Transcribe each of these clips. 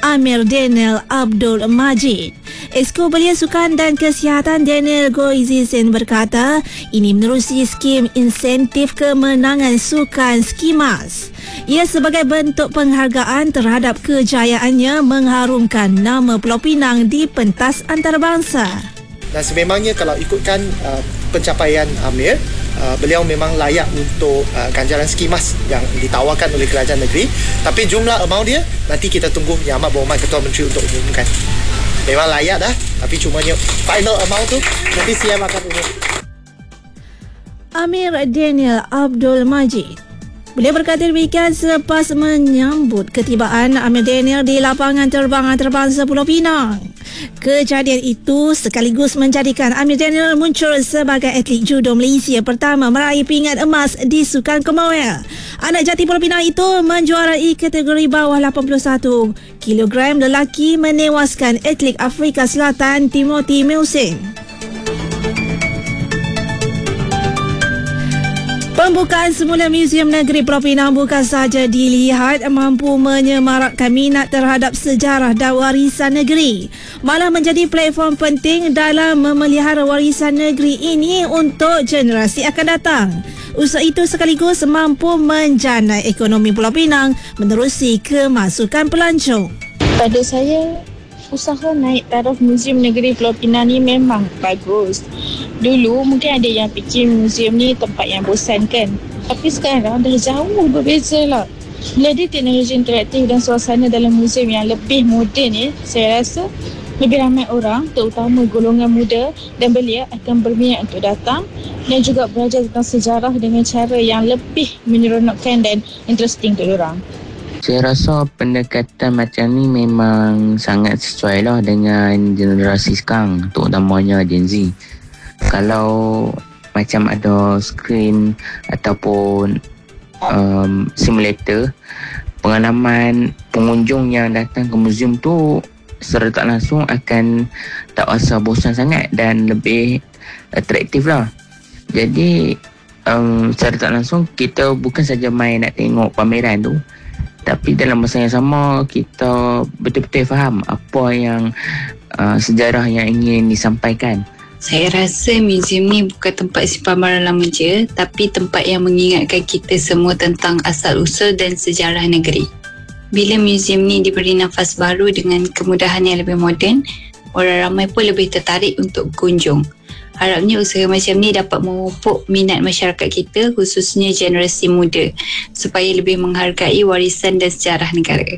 Amir Daniel Abdul Majid. Esko Belia Sukan dan Kesihatan Daniel Goizisin berkata, ini menerusi skim insentif kemenangan sukan Skimas. Ia sebagai bentuk penghargaan terhadap kejayaannya mengharumkan nama Pulau Pinang di pentas antarabangsa. Dan sememangnya kalau ikutkan pencapaian Amir, beliau memang layak untuk ganjaran Skimas yang ditawarkan oleh kerajaan negeri. Tapi jumlah amount dia nanti kita tunggu Yang Amat Berhormat Ketua Menteri untuk umumkan. Memang layak dah, tapi cumanya final amount tu nanti CM akan umum. Amir Daniel Abdul Majid. Beliau berkata demikian selepas menyambut ketibaan Amir Daniel di lapangan terbang antarabangsa Pulau Pinang. Kejadian itu sekaligus menjadikan Amir Daniel muncul sebagai atlet judo Malaysia pertama meraih pingat emas di Sukan Commonwealth. Anak jati Pulau Pinang itu menjuarai kategori bawah 81 kg lelaki menewaskan atlet Afrika Selatan Timothy Musin. Pembukaan semula Museum Negeri Pulau Pinang bukan sahaja dilihat mampu menyemarakkan minat terhadap sejarah dan warisan negeri, malah menjadi platform penting dalam memelihara warisan negeri ini untuk generasi akan datang. Usaha itu sekaligus mampu menjana ekonomi Pulau Pinang menerusi kemasukan pelancong. Pada saya, usaha naik taraf Museum Negeri Pulau Pinang ni memang bagus. Dulu mungkin ada yang fikir museum ni tempat yang bosankan. Tapi sekarang dah jauh berbeza lah. Bila ada teknologi interaktif dan suasana dalam museum yang lebih moden ni, saya rasa lebih ramai orang, terutama golongan muda dan belia akan berminat untuk datang dan juga belajar tentang sejarah dengan cara yang lebih menyeronokkan dan interesting untuk diorang. Saya rasa pendekatan macam ni memang sangat sesuai lah dengan generasi sekarang, terutamanya Gen Z. Kalau macam ada skrin ataupun simulator, pengalaman pengunjung yang datang ke museum tu secara tak langsung akan tak rasa bosan sangat dan lebih atraktif lah. Jadi secara tak langsung kita bukan saja main nak tengok pameran tu, tapi dalam masa yang sama kita betul-betul faham apa yang sejarah yang ingin disampaikan. Saya rasa museum ni bukan tempat simpan barang lama je, tapi tempat yang mengingatkan kita semua tentang asal-usul dan sejarah negeri. Bila museum ni diberi nafas baru dengan kemudahan yang lebih moden, orang ramai pun lebih tertarik untuk berkunjung. Harapnya usaha macam ni dapat memupuk minat masyarakat kita, khususnya generasi muda, supaya lebih menghargai warisan dan sejarah negara.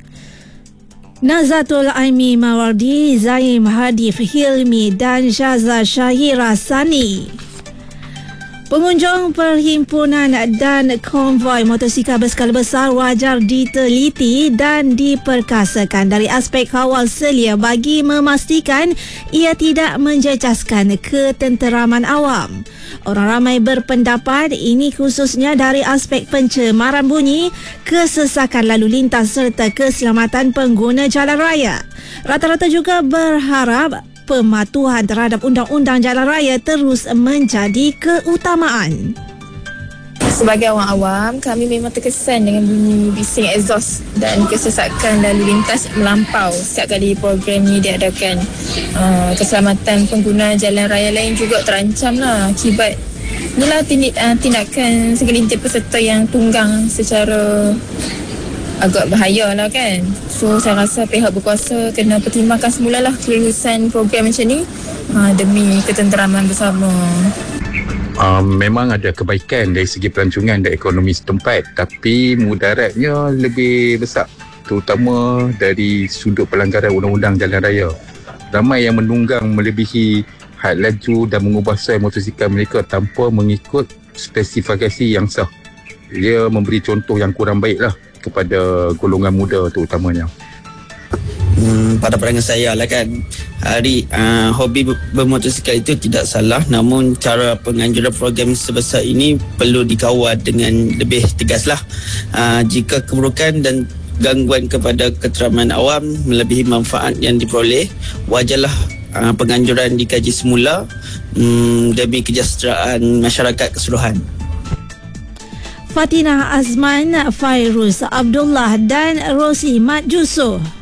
Nazatul Aimi Mawardi, Zaim Hadif Hilmi dan Syaza Syahira Sani. Pengunjung perhimpunan dan konvoi motosikal berskala besar wajar diteliti dan diperkasakan dari aspek kawal selia bagi memastikan ia tidak menjejaskan ketenteraman awam. Orang ramai berpendapat ini khususnya dari aspek pencemaran bunyi, kesesakan lalu lintas serta keselamatan pengguna jalan raya. Rata-rata juga berharap pematuhan terhadap undang-undang jalan raya terus menjadi keutamaan. Sebagai orang awam, kami memang terkesan dengan bunyi bising exhaust dan kesesakan lalu lintas melampau setiap kali program ini diadakan. Keselamatan pengguna jalan raya lain juga terancam lah akibat inilah tindakan segelintir peserta yang tunggang secara agak bahaya lah kan. So saya rasa pihak berkuasa kena pertimbangkan semulalah kelulusan program macam ni demi ketenteraman bersama. Memang ada kebaikan dari segi pelancongan dan ekonomi setempat, tapi mudaratnya lebih besar, terutama dari sudut pelanggaran undang-undang jalan raya. Ramai yang menunggang melebihi had laju dan mengubah sel motosikal mereka tanpa mengikut spesifikasi yang sah. Dia memberi contoh yang kurang baik lah kepada golongan muda terutamanya. Pada pandangan saya lah kan, hobi bermotosikal itu tidak salah, namun cara penganjuran program sebesar ini perlu dikawal dengan lebih tegas lah. Jika keburukan dan gangguan kepada keteraman awam melebihi manfaat yang diperoleh, wajarlah penganjuran dikaji semula demi kesejahteraan masyarakat keseluruhan. Fatinah Azman, Fairuz Abdullah dan Rosi Mat Jusoh.